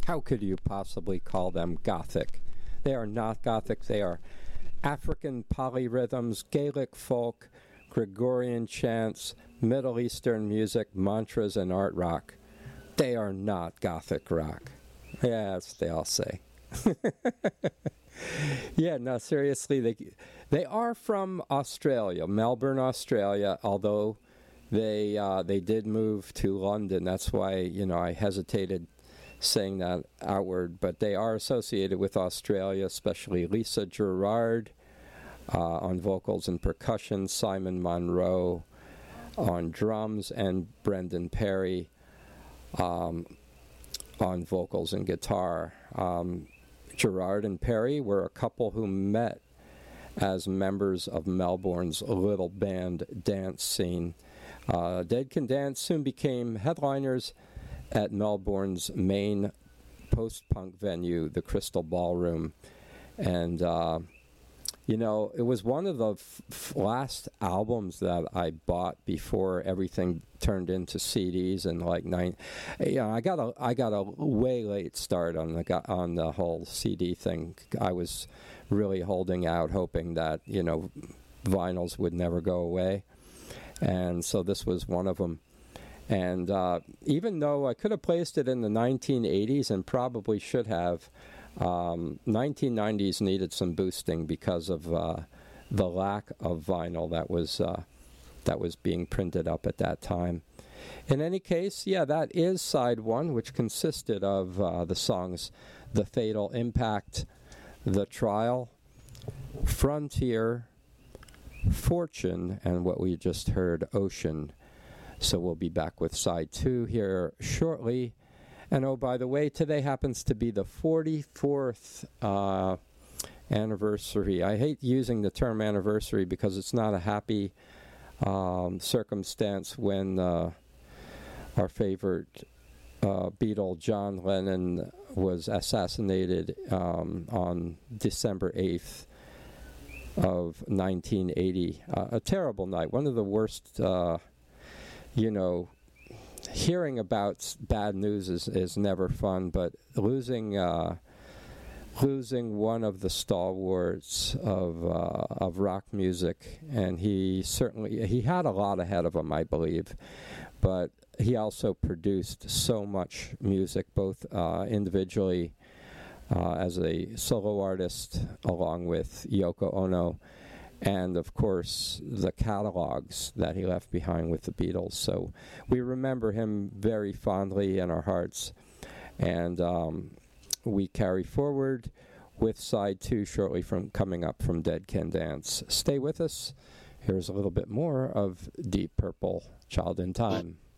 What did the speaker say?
How could you possibly call them Gothic? They are not Gothic. They are African polyrhythms, Gaelic folk, Gregorian chants, Middle Eastern music, mantras, and art rock. They are not Gothic rock. Yeah, that's what they all say. Yeah, no, seriously, they are from Australia, Melbourne, Australia, although they did move to London. That's why, I hesitated saying that outward, but they are associated with Australia, especially Lisa Gerrard on vocals and percussion, Simon Monroe on drums, and Brendan Perry on vocals and guitar. Gerrard and Perry were a couple who met as members of Melbourne's little band dance scene. Dead Can Dance soon became headliners at Melbourne's main post-punk venue, the Crystal Ballroom. And, it was one of the last albums that I bought before everything turned into CDs. And I got a way late start on the whole CD thing. I was really holding out, hoping that, vinyls would never go away. And so this was one of them. And even though I could have placed it in the 1980s and probably should have, 1990s needed some boosting because of the lack of vinyl that was being printed up at that time. In any case, yeah, that is side one, which consisted of the songs The Fatal Impact, The Trial, Frontier, Fortune, and what we just heard, Ocean. So we'll be back with side two here shortly. And oh, by the way, today happens to be the 44th anniversary. I hate using the term anniversary because it's not a happy circumstance when our favorite Beatle, John Lennon, was assassinated on December 8th of 1980. A terrible night. One of the worst, hearing about bad news is never fun, but losing one of the stalwarts of rock music, and he had a lot ahead of him, I believe, but he also produced so much music, both individually as a solo artist, along with Yoko Ono, and, of course, the catalogs that he left behind with the Beatles. So we remember him very fondly in our hearts. And we carry forward with side two shortly coming up from Dead Can Dance. Stay with us. Here's a little bit more of Deep Purple, Child in Time.